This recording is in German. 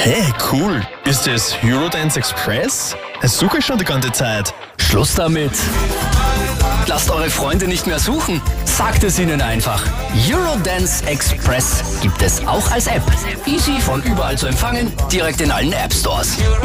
Hey, cool. Ist das Eurodance Express? Das suche ich schon die ganze Zeit. Schluss damit. Lasst eure Freunde nicht mehr suchen. Sagt es ihnen einfach. Eurodance Express gibt es auch als App. Easy von überall zu empfangen, direkt in allen App Stores.